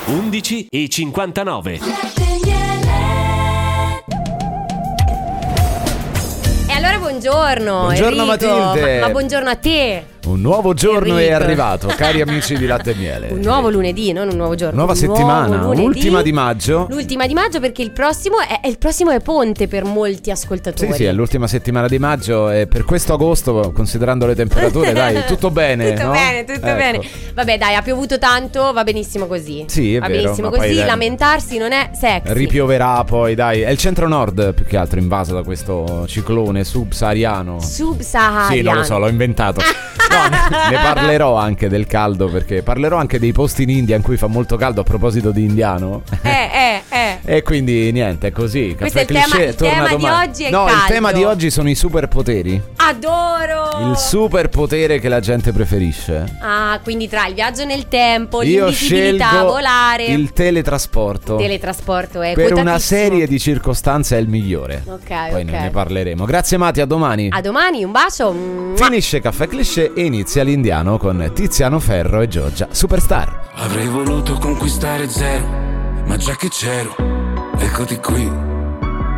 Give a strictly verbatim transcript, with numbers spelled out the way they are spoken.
undici e cinquantanove. E allora buongiorno. Buongiorno Enrico. Matilde. Ma, ma buongiorno a te. Un nuovo giorno Enrico. è arrivato, cari amici di Latte e Miele. Un nuovo lunedì, non un nuovo giorno. Nuova un settimana, nuovo lunedì. ultima di maggio. L'ultima di maggio, perché il prossimo è, è il prossimo è ponte per molti ascoltatori. Sì, sì, è l'ultima settimana di maggio e per questo agosto, considerando le temperature, dai, tutto bene, Tutto no? bene, tutto Ecco. bene. Vabbè, dai, ha piovuto tanto, va benissimo così. Sì, è va vero, benissimo ma poi così, dai, lamentarsi non è sexy. ripioverà poi, dai. È il centro-nord più che altro invaso da questo ciclone subsahariano. Subsahariano. Sì, non lo so, l'ho inventato. No, ne- ne parlerò anche del caldo, perché parlerò anche dei posti in India in cui fa molto caldo, a proposito di indiano. Eh, eh, eh. E quindi niente, è così. Questo è Caffè il tema- Cliché il torna tema di domani. oggi è No, caldo. il tema di oggi sono i superpoteri. Adoro. Il superpotere che la gente preferisce. Ah, quindi tra il viaggio nel tempo, Io l'invisibilità, scelgo volare. il teletrasporto. teletrasporto è Per una quotatissimo. serie di circostanze è il migliore. Ok, Poi ok. ne ne parleremo. Grazie Mati, a domani. A domani, un bacio. Mua. Finisce Caffè Cliché e inizia l'Indiano con Tiziano Ferro e Giorgia Superstar. Avrei voluto conquistare zero, ma già che c'ero, eccoti qui.